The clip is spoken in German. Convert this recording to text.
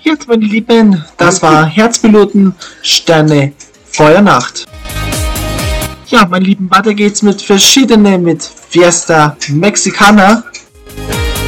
Jetzt, meine Lieben, das war Herzpiloten Sterne Feuernacht. Ja, meine Lieben, weiter geht's mit verschiedenen, mit Fiesta Mexicana.